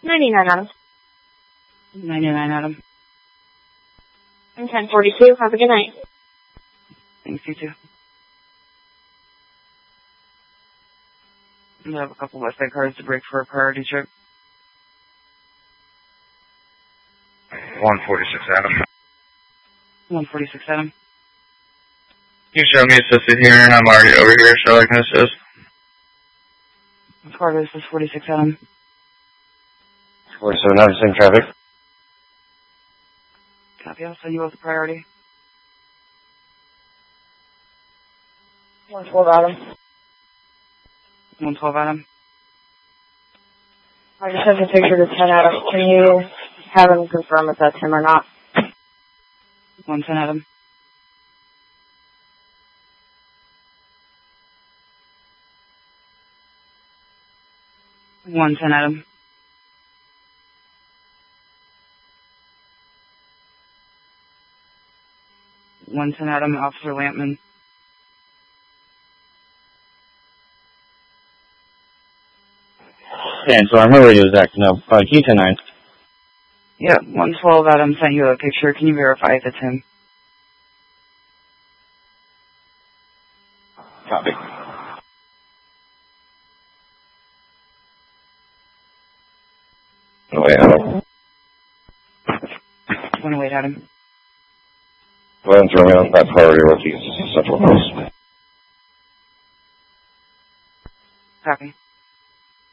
99, Adam. 99, Adam. And 1042. Have a good night. Thanks, you too. We have a couple West Side cars to break for a priority trip. 146, Adam. 146, Adam. Can you show me assisted here, and I'm already over here, so I can assist. Fargo, this is 46, Adam. 47, Adam, same traffic. Copy, I'll send you both a priority. 112, Adam. 112, Adam. I just sent a picture to 10, Adam. Can you have him confirm if that's him or not? 110, Adam. 110, Adam. 110, Adam, Officer Lampman. Yeah, so I remember he was acting up. Key 10-9. Yeah, 112, Adam sent you a picture. Can you verify if it's him? Copy. Wait, Adam. 108, Adam. Go ahead and throw me on that priority with these Central Coast. Copy.